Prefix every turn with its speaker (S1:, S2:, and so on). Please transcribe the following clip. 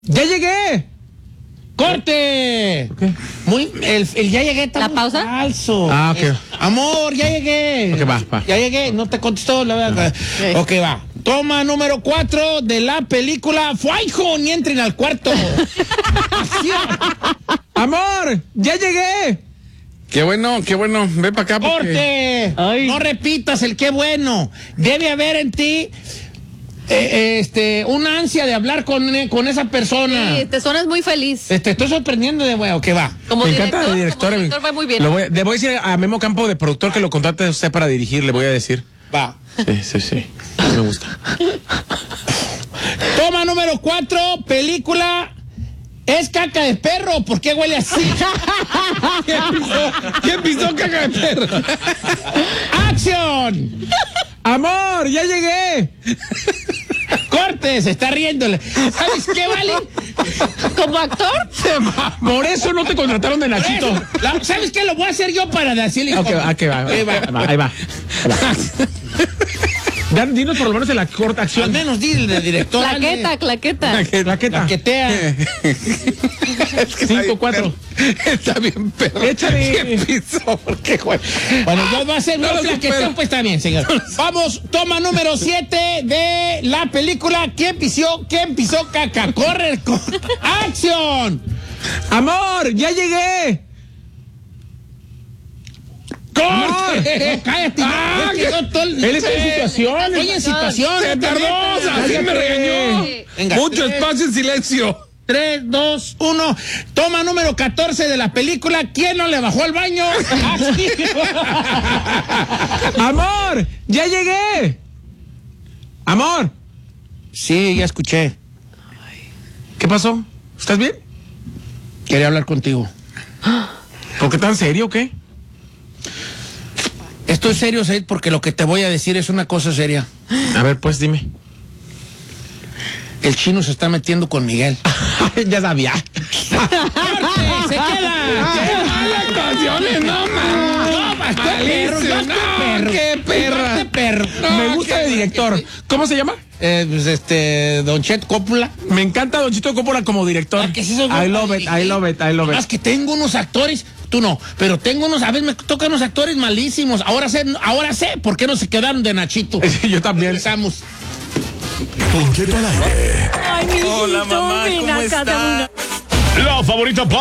S1: ¡Ya llegué!
S2: ¡Corte!
S1: ¿Qué?
S2: El ya llegué está
S3: ¿La
S2: muy
S3: pausa?
S2: falso.
S1: Ah, ok.
S2: Amor, ya llegué.
S1: Ok, va.
S2: Ya llegué, no te contestó la verdad. Ok, va. Toma número 4 de la película Fuaijo, ni entren al cuarto.
S1: ¡Amor! ¡Ya llegué!
S4: Qué bueno. Ven para acá porque...
S2: ¡Corte!
S3: Ay.
S2: No repitas el qué bueno. Debe haber en ti una ansia de hablar con esa persona.
S3: Sí, te suenas muy feliz.
S2: Te estoy sorprendiendo de bueno, que va.
S3: Como
S1: Me
S3: director,
S1: encanta de director.
S3: como director va muy bien.
S1: Le voy a decir a Memo Campo, de productor, que lo contrate a usted para dirigir, le voy a decir.
S2: Va.
S1: Sí. Me gusta.
S2: Toma número 4, película Es caca de perro. ¿Por qué huele así?
S4: ¿Quién pisó caca de perro?
S2: ¡Acción!
S1: ¡Amor! ¡Ya llegué!
S2: ¡Corte! Se está riéndole. ¿Sabes qué, vale?
S3: ¿Como actor?
S1: Por eso no te contrataron de Nachito.
S2: ¿Sabes qué? Lo voy a hacer yo para decirle.
S1: Ok, va. Ahí va. Dan, dinos por lo menos en la corta
S2: Al
S1: acción.
S2: menos dile de director.
S3: Claqueta.
S1: Claqueta.
S2: Claquetea.
S1: 5-4.
S4: Está bien, perro.
S1: Échale.
S4: ¿Quién pisó? ¿Por qué, güey?
S2: Bueno, yo voy a hacer
S4: No lo
S2: claqueteo,
S4: supero.
S2: pues está bien, señor. Vamos, toma número 7 de la película ¿Quién pisó caca? ¡Corre! ¡Acción!
S1: ¡Amor! ¡Ya llegué!
S2: ¡Corte! No, cállate.
S1: Ah,
S2: Es que no todo-
S1: él está en situación.
S2: Oye, en situación.
S4: Se tardó, así me regañó.
S2: Venga,
S4: Mucho espacio en silencio.
S2: 3, 2, 1. Toma número 14 de la película ¿Quién no le bajó al baño?
S1: ¡Amor! ¡Ya llegué! ¡Amor!
S2: Sí, ya escuché.
S1: ¿Qué pasó? ¿Estás bien?
S2: Quería hablar contigo.
S1: ¿Por qué tan serio o qué?
S2: Estoy serio, Said, porque lo que te voy a decir es una cosa seria.
S1: A ver, pues dime.
S2: El chino se está metiendo con Miguel.
S1: Ya sabía.
S2: ¡Corte! ¡Se queda!
S4: ¡Malas actuaciones! ¡No, man!
S2: ¡No,
S4: Malísimo. No, qué perra.
S2: ¡Qué perro!
S1: Me gusta de director. ¿Cómo se llama?
S2: Don Chet Coppola.
S1: Me encanta Don Chito Coppola como director.
S2: Ah, ¿qué es eso?
S1: I love it.
S2: Más que tengo unos actores, tú no, pero tengo unos, a veces me tocan unos actores malísimos. Ahora sé por qué no se quedaron de Nachito.
S1: Yo también.
S2: Empezamos.
S5: Don Cheto al aire.
S3: Ay, mi
S4: Hola,
S3: hijito,
S4: mamá,
S3: ven
S4: ¿cómo
S3: acá,
S4: está?
S3: dame una-
S5: La favorita